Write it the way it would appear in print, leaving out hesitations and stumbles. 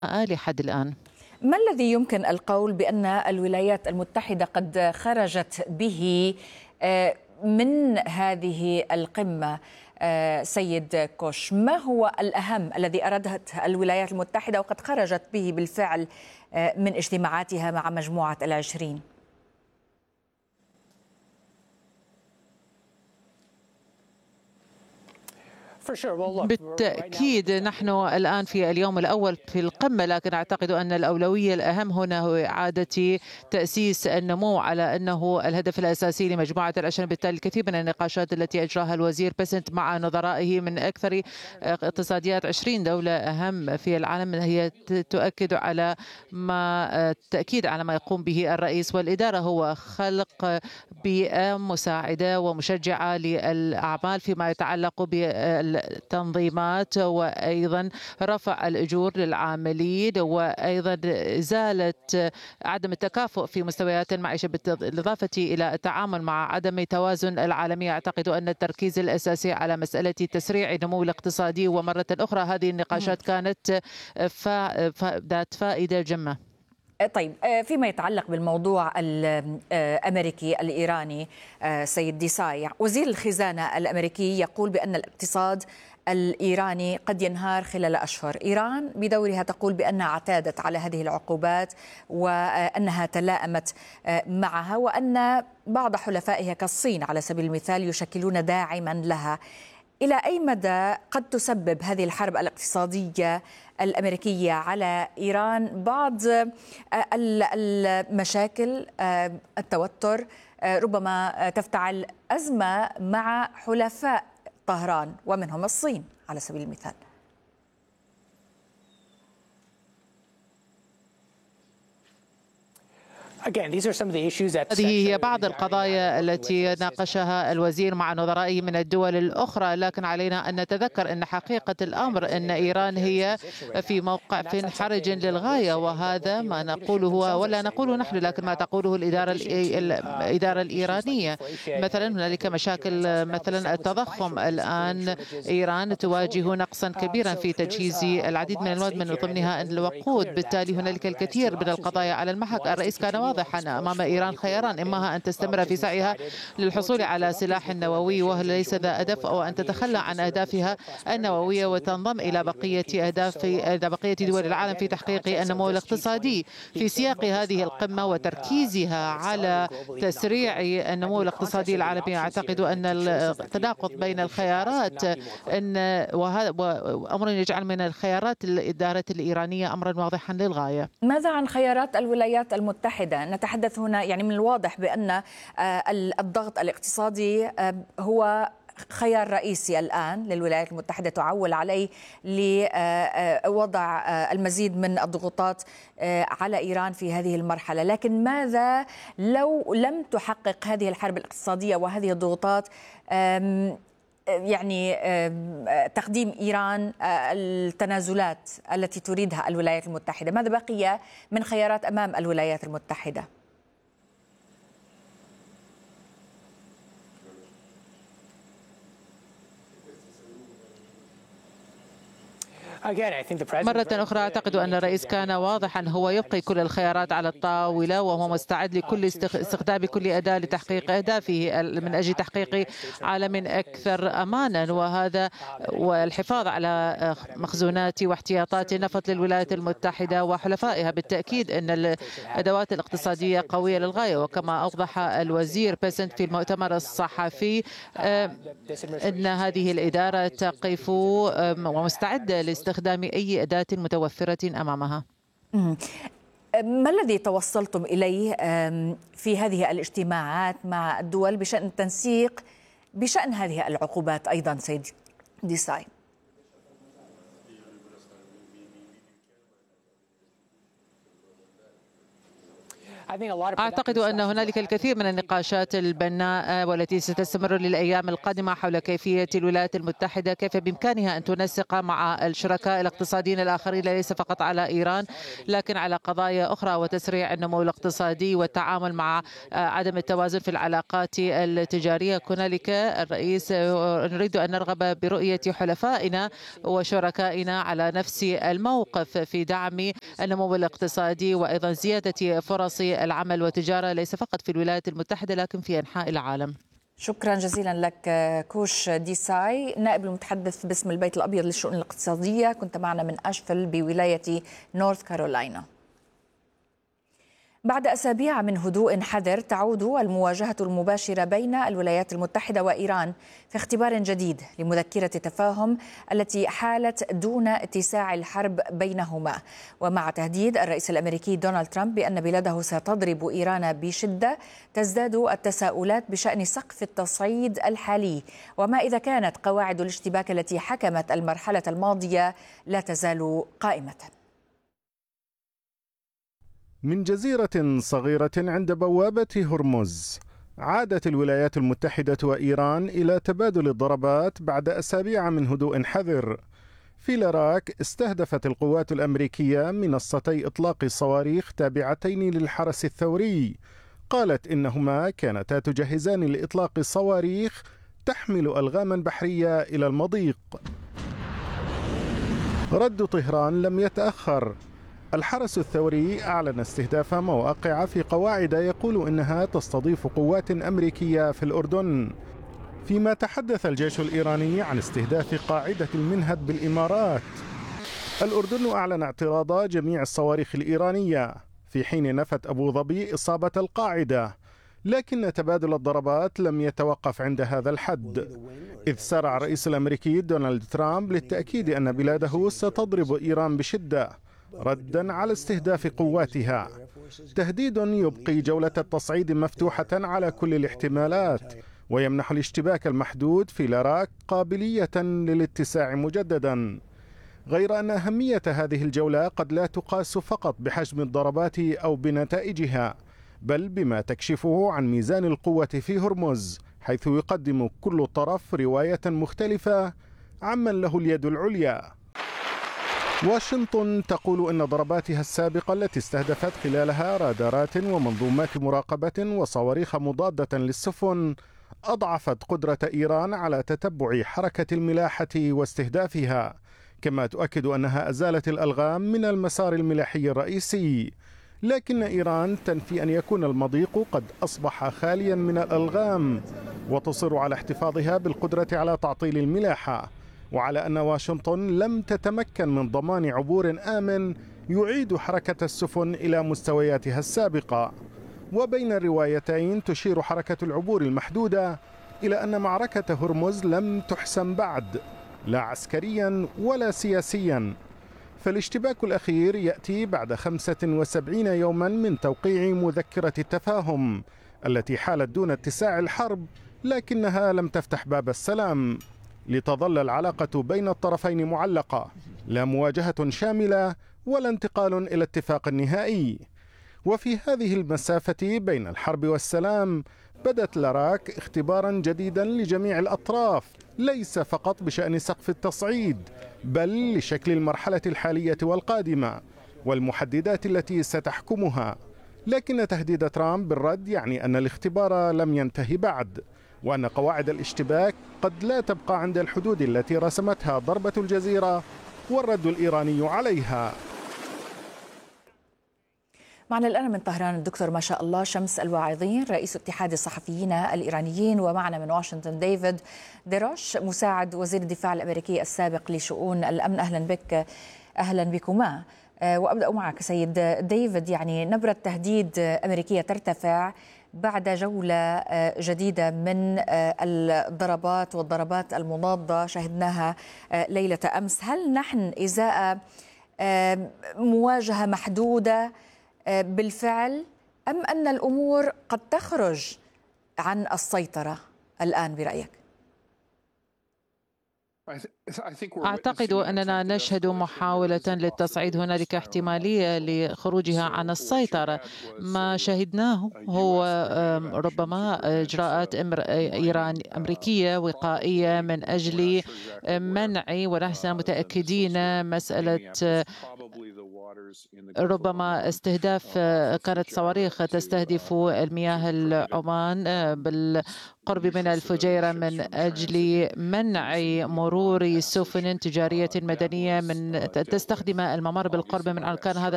لحد الآن. ما الذي يمكن القول بأن الولايات المتحدة قد خرجت به من هذه القمة؟ سيد كوش، ما هو الأهم الذي أرادته الولايات المتحدة وقد خرجت به بالفعل من اجتماعاتها مع مجموعة ال20؟ بالتأكيد نحن الآن في اليوم الأول في القمة، لكن أعتقد أن الأولوية الأهم هنا هو إعادة تأسيس النمو على أنه الهدف الأساسي لمجموعة العشرين. بالتالي الكثير من النقاشات التي أجراها الوزير بيسنت مع نظرائه من أكثر اقتصاديات 20 دولة أهم في العالم هي تؤكد على التأكيد على ما يقوم به الرئيس والإدارة، هو خلق بيئة مساعدة ومشجعة للأعمال فيما يتعلق بالتنظيمات، وأيضا رفع الأجور للعاملين، وأيضا إزالة عدم التكافؤ في مستويات المعيشة، بالإضافة إلى التعامل مع عدم توازن العالمي. أعتقد أن التركيز الأساسي على مسألة تسريع النمو الاقتصادي، ومرة أخرى هذه النقاشات كانت ذات فائدة جمة. طيب، فيما يتعلق بالموضوع الأمريكي الإيراني، سيد ديساي، وزير الخزانة الأمريكي يقول بأن الاقتصاد الإيراني قد ينهار خلال أشهر. إيران بدورها تقول بأنها اعتادت على هذه العقوبات وأنها تلائمت معها، وأن بعض حلفائها كالصين على سبيل المثال يشكلون داعما لها. إلى أي مدى قد تسبب هذه الحرب الاقتصادية الأمريكية على إيران بعض المشاكل، التوتر، ربما تفتعل أزمة مع حلفاء طهران ومنهم الصين على سبيل المثال؟ هذه هي بعض القضايا التي ناقشها الوزير مع نظرائه من الدول الأخرى، لكن علينا أن نتذكر أن حقيقة الأمر أن إيران هي في موقع حرج للغاية، وهذا ما نقوله ولا نقوله نحن، لكن ما تقوله الإدارة الإيرانية. مثلا هنالك مشاكل، مثلا التضخم. الآن إيران تواجه نقصا كبيرا في تجهيز العديد من المواد من ضمنها الوقود، بالتالي هنالك الكثير من القضايا على المحك. الرئيس كان واضحا أمام إيران خياران: إما أن تستمر في سعيها للحصول على سلاح نووي وهو ليس ذا هدف، أو أن تتخلى عن أهدافها النووية وتنضم إلى بقية دول العالم في تحقيق النمو الاقتصادي. في سياق هذه القمة وتركيزها على تسريع النمو الاقتصادي العالمي، أعتقد أن التناقض بين الخيارات وهذا أمر يجعل من الخيارات الإدارة الإيرانية أمرا واضحا للغاية. ماذا عن خيارات الولايات المتحدة؟ نتحدث هنا يعني من الواضح بأن الضغط الاقتصادي هو خيار رئيسي الآن للولايات المتحدة، تعول عليه لوضع المزيد من الضغوطات على إيران في هذه المرحلة. لكن ماذا لو لم تحقق هذه الحرب الاقتصادية وهذه الضغوطات يعني تقديم إيران التنازلات التي تريدها الولايات المتحدة؟ ماذا بقي من خيارات أمام الولايات المتحدة؟ مرة أخرى أعتقد أن الرئيس كان واضحا، هو يبقي كل الخيارات على الطاولة، وهو مستعد لكل استخدام كل أداة لتحقيق أهدافه من أجل تحقيق عالم أكثر أمانا، وهذا والحفاظ على مخزونات واحتياطات النفط للولايات المتحدة وحلفائها. بالتأكيد أن الأدوات الاقتصادية قوية للغاية، وكما أوضح الوزير بيسنت في المؤتمر الصحفي أن هذه الإدارة تقف ومستعدة لاستخدام أي أداة متوفرة أمامها. ما الذي توصلتم إليه في هذه الاجتماعات مع الدول بشأن التنسيق بشأن هذه العقوبات أيضا سيد ديساي؟ أعتقد أن هنالك الكثير من النقاشات البناءة والتي ستستمر للأيام القادمة حول كيفية الولايات المتحدة كيف بإمكانها أن تنسق مع الشركاء الاقتصاديين الآخرين ليس فقط على إيران لكن على قضايا أخرى وتسريع النمو الاقتصادي والتعامل مع عدم التوازن في العلاقات التجارية. هنالك الرئيس نريد أن نرغب برؤية حلفائنا وشركائنا على نفس الموقف في دعم النمو الاقتصادي وأيضا زيادة فرص العمل والتجارة ليس فقط في الولايات المتحدة لكن في أنحاء العالم. شكرا جزيلا لك كوش ديساي، نائب المتحدث باسم البيت الأبيض للشؤون الاقتصادية، كنت معنا من أشفيل بولاية نورث كارولاينا. بعد أسابيع من هدوء حذر تعود المواجهة المباشرة بين الولايات المتحدة وإيران في اختبار جديد لمذكرة تفاهم التي حالت دون اتساع الحرب بينهما، ومع تهديد الرئيس الأمريكي دونالد ترامب بأن بلاده ستضرب إيران بشدة تزداد التساؤلات بشأن سقف التصعيد الحالي، وما إذا كانت قواعد الاشتباك التي حكمت المرحلة الماضية لا تزال قائمة. من جزيرة صغيرة عند بوابة هرمز عادت الولايات المتحدة وإيران إلى تبادل الضربات بعد أسابيع من هدوء حذر. في لاراك استهدفت القوات الأمريكية منصتي إطلاق صواريخ تابعتين للحرس الثوري، قالت إنهما كانتا تجهزان لإطلاق صواريخ تحمل ألغاما بحرية إلى المضيق. رد طهران لم يتأخر. الحرس الثوري أعلن استهداف مواقع في قواعد يقول إنها تستضيف قوات أمريكية في الأردن، فيما تحدث الجيش الإيراني عن استهداف قاعدة المنهد بالإمارات. الأردن أعلن اعتراض جميع الصواريخ الإيرانية في حين نفت أبو ظبي إصابة القاعدة، لكن تبادل الضربات لم يتوقف عند هذا الحد، إذ سارع الرئيس الأمريكي دونالد ترامب للتأكيد أن بلاده ستضرب إيران بشدة ردا على استهداف قواتها، تهديد يبقي جولة التصعيد مفتوحة على كل الاحتمالات ويمنح الاشتباك المحدود في لاراك قابلية للاتساع مجددا. غير أن أهمية هذه الجولة قد لا تقاس فقط بحجم الضربات أو بنتائجها، بل بما تكشفه عن ميزان القوة في هرمز، حيث يقدم كل طرف رواية مختلفة عمن له اليد العليا. واشنطن تقول إن ضرباتها السابقة التي استهدفت خلالها رادارات ومنظومات مراقبة وصواريخ مضادة للسفن أضعفت قدرة إيران على تتبع حركة الملاحة واستهدافها، كما تؤكد أنها أزالت الألغام من المسار الملاحي الرئيسي. لكن إيران تنفي أن يكون المضيق قد أصبح خاليا من الألغام، وتصر على احتفاظها بالقدرة على تعطيل الملاحة، وعلى أن واشنطن لم تتمكن من ضمان عبور آمن يعيد حركة السفن إلى مستوياتها السابقة. وبين الروايتين تشير حركة العبور المحدودة إلى أن معركة هرمز لم تحسم بعد، لا عسكريا ولا سياسيا، فالاشتباك الأخير يأتي بعد 75 يوما من توقيع مذكرة التفاهم التي حالت دون اتساع الحرب، لكنها لم تفتح باب السلام، لتظل العلاقة بين الطرفين معلقة، لا مواجهة شاملة ولا انتقال إلى اتفاق نهائي. وفي هذه المسافة بين الحرب والسلام بدت لاراك اختبارا جديدا لجميع الأطراف، ليس فقط بشأن سقف التصعيد بل لشكل المرحلة الحالية والقادمة والمحددات التي ستحكمها. لكن تهديد ترامب بالرد يعني أن الاختبار لم ينتهي بعد، وأن قواعد الاشتباك قد لا تبقى عند الحدود التي رسمتها ضربة الجزيرة والرد الإيراني عليها. معنا الآن من طهران الدكتور ما شاء الله شمس الواعظين رئيس اتحاد الصحفيين الإيرانيين، ومعنا من واشنطن ديفيد ديروش مساعد وزير الدفاع الأمريكي السابق لشؤون الأمن. أهلا بك، أهلا بكما. وأبدأ معك سيد ديفيد، يعني نبرة تهديد أمريكية ترتفع بعد جولة جديدة من الضربات المضادة شهدناها ليلة أمس. هل نحن إزاء مواجهة محدودة بالفعل أم أن الأمور قد تخرج عن السيطرة الآن برأيك؟ أعتقد أننا نشهد محاولة للتصعيد. هنالك احتمالية لخروجها عن السيطرة. ما شهدناه هو ربما إجراءات أمريكية وقائية من أجل منع، ونحن متأكدين مسألة ربما استهداف كانت صواريخ تستهدف المياه العمان بالقرب من الفجيرة من أجل منع مرور سفن تجارية مدنية من تستخدم الممر بالقرب من أركان هذا